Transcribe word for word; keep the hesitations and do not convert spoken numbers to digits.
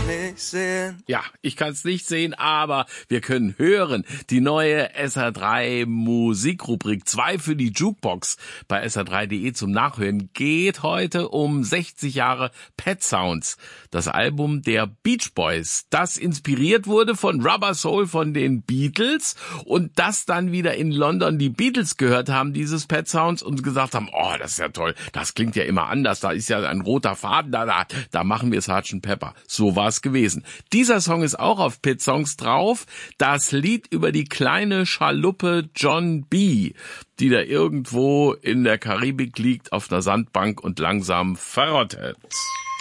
nicht sehen. Ja, ich kann es nicht sehen, aber wir können hören. Die neue S R drei Musikrubrik zwei für die Jukebox bei S R drei punkt de zum Nachhören geht heute um sechzig Jahre Pet Sounds. Das Album der Beach Boys, das inspiriert wurde von Rubber Soul von den Beatles und das dann wieder in London die Beatles gehört haben, dieses Pet Sounds, und gesagt haben, oh, das ist ja toll, das klingt ja immer anders, da ist ja ein roter Faden, da, da, da machen wir Sergeant Pepper. So war es gewesen. Dieser Song ist auch auf Pet Songs drauf, das Lied über die kleine Schaluppe John B., die da irgendwo in der Karibik liegt auf einer Sandbank und langsam verrottet.